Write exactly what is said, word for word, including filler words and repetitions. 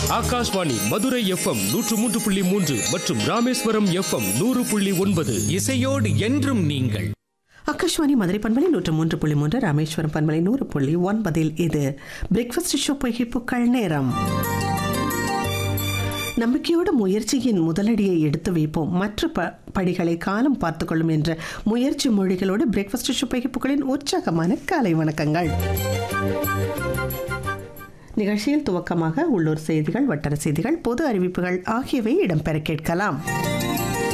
Akashvani Madurai FM நூற்று மூன்று புள்ளி மூன்று மற்றும் ராமேஸ்வரம் எஃப்எம் நூறு புள்ளி ஒன்பது. இசையோடு என்றும் நீங்கள். ஆகாஷ்வாணி மதுரை பண்பலை நூற்று மூன்று புள்ளி மூன்று, ராமேஸ்வரம் பண்பலை நூறு புள்ளி ஒன்பதில் இது பிரேக்ஃபாஸ்ட் ஷோ புகைப்புக்கள் நேரம். நம்பிக்கையோட முயற்சியின் முதலடியை எடுத்து வைப்போம், மற்ற ப படிகளை காலம் பார்த்து கொள்ளும் என்ற முயற்சி மொழிகளோடு பிரேக்ஃபாஸ்ட் ஷோ புகைப்புக்களின் உற்சாகமான காலை வணக்கங்கள். நிகழ்ச்சியில் துவக்கமாக உள்ளூர் செய்திகள், வட்டார செய்திகள், பொது அறிவிப்புகள் ஆகியவை இடம்பெற கேட்கலாம்.